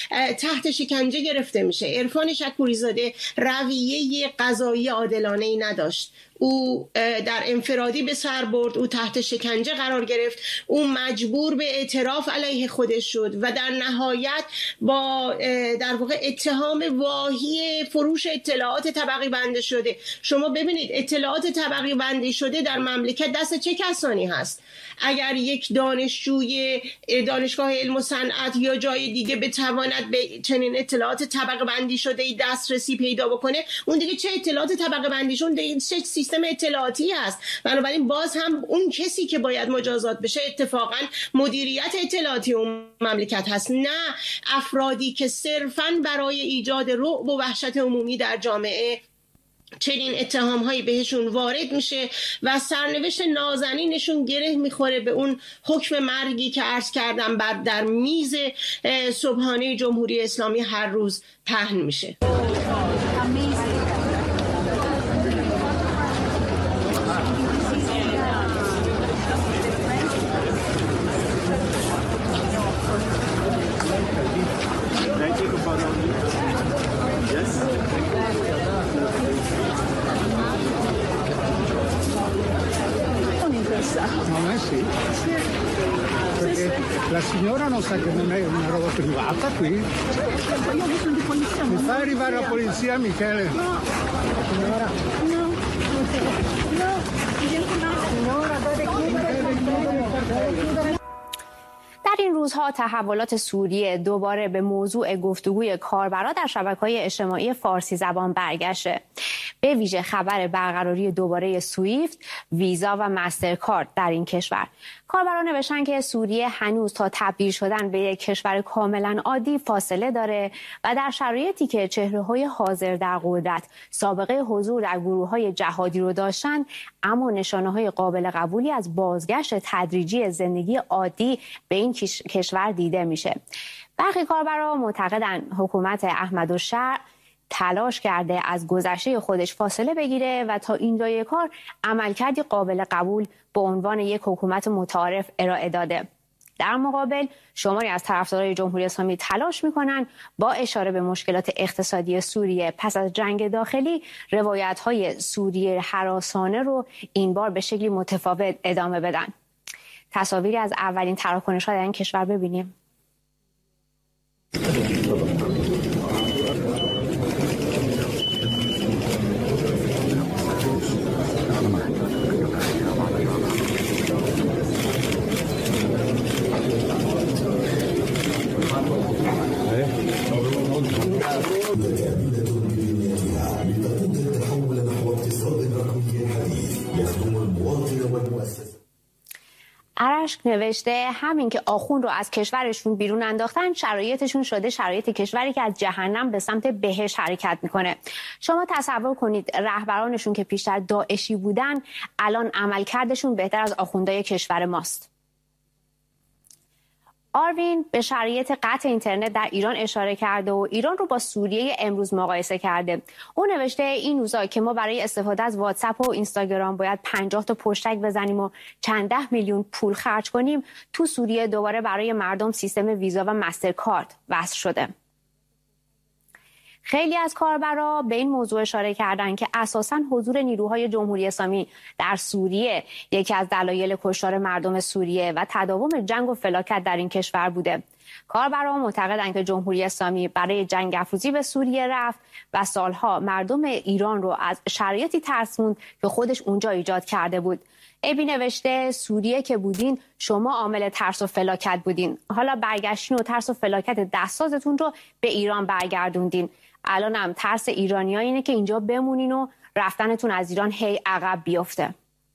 تحت شکنجه گرفته میشه. عرفان شکوری‌زاده رویه قضایی عادلانه‌ای نداشت. او در انفرادی به سر برد، او تحت شکنجه قرار گرفت، او مجبور به اعتراف علیه خودش شد و در نهایت با در واقع اتهام واهی فروش اطلاعات طبقی بندی شده. شما ببینید اطلاعات طبقی بندی شده در مملکت دست چه کسانی هست؟ اگر یک دانشجوی دانشگاه علم و صنعت یا جای دیگه بتواند به چنین اطلاعات طبقه بندی شده ای دسترسی پیدا بکنه، اون دیگه چه اطلاعات طبقه بندی شده، چه سیستم اطلاعاتی هست؟ بنابراین باز هم اون کسی که باید مجازات بشه اتفاقا مدیریت اطلاعاتی اون مملکت هست، نه افرادی که صرفاً برای ایجاد رعب و وحشت عمومی در جامعه چنین اتهام هایی بهشون وارد میشه و سرنوشت نازنینشون گره میخوره به اون حکم مرگی که عرض کردم در میز صبحانه جمهوری اسلامی هر روز پهن میشه. Sì, perché la signora non sa che non è una roba privata qui. Io ho visto di polizia. Mi fai arrivare la polizia, Michele? No. Signora. No. No. Signora, deve chiudere. در این روزها تحولات سوریه دوباره به موضوع گفتگوی کاربران در شبکه‌های اجتماعی فارسی زبان برگشته. به ویژه خبر برقراری دوباره سویفت، ویزا و مسترکارد در این کشور. کاربران نوشتن که سوریه هنوز تا تبدیل شدن به یک کشور کاملا عادی فاصله داره و در شرایطی که چهره‌های حاضر در قدرت سابقه حضور در گروه‌های جهادی رو داشتن، اما نشانه‌های قابل قبولی از بازگشت تدریجی زندگی عادی به این کشور دیده میشه. برخی کاربران معتقدن حکومت احمدالشرع تلاش کرده از گذشته خودش فاصله بگیره و تا اینجای کار عملکردی قابل قبول به عنوان یک حکومت متعارف ارائه داده. در مقابل شماری از طرفدارای جمهوری اسلامی تلاش میکنن با اشاره به مشکلات اقتصادی سوریه پس از جنگ داخلی روایت‌های سوریه هراسانه رو این بار به شکلی متفاوت ادامه بدن. تصاویری از اولین تراکنش‌ها در این کشور ببینیم. ارشک نوشته همین که آخوند رو از کشورشون بیرون انداختن شرایطشون شده شرایط کشوری که از جهنم به سمت بهشت حرکت میکنه. شما تصور کنید رهبرانشون که پیشتر داعشی بودن الان عملکردشون بهتر از آخوندهای کشور ماست. آروین به شرایط قطع اینترنت در ایران اشاره کرده و ایران رو با سوریه امروز مقایسه کرده. او نوشته این روزا که ما برای استفاده از واتساپ و اینستاگرام باید 50 تا پشتک بزنیم و چند ده میلیون پول خرج کنیم، تو سوریه دوباره برای مردم سیستم ویزا و مسترکارد وضع شده. خیلی از کاربرا به این موضوع اشاره کردن که اساساً حضور نیروهای جمهوری اسلامی در سوریه یکی از دلایل کشتار مردم سوریه و تداوم جنگ و فلاکت در این کشور بوده. کاربرا معتقدند که جمهوری اسلامی برای جنگ افروزی به سوریه رفت و سالها مردم ایران رو از شرایطی ترسوند که خودش اونجا ایجاد کرده بود. ابی نوشته سوریه که بودین شما عامل ترس و فلاکت بودین، حالا برگشتین و ترس و فلاکت دستازتون رو به ایران برگردوندین. الان هم ترس ایرانی‌ها اینه که اینجا بمونین و رفتنتون از ایران هی عقب بیفته.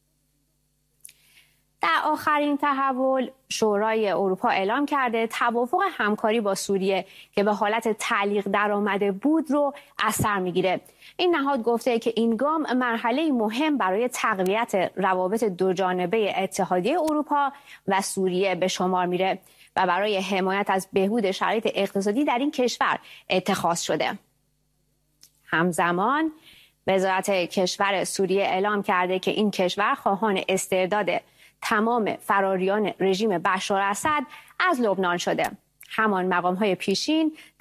در آخرین تحول شورای اروپا اعلام کرده توافق همکاری با سوریه که به حالت تعلیق درآمده بود رو از سر میگیره. این نهاد گفته که این گام مرحله مهم برای تقویت روابط دوجانبه اتحادیه اروپا و سوریه به شمار میره و برای حمایت از بهبود شرایط اقتصادی در این کشور اتخاذ شده. همزمان وزارت کشور سوریه اعلام کرده که این کشور خواهان استرداد تمام فراریان رژیم بشار اسد از لبنان شده. همان مقام‌های پیشین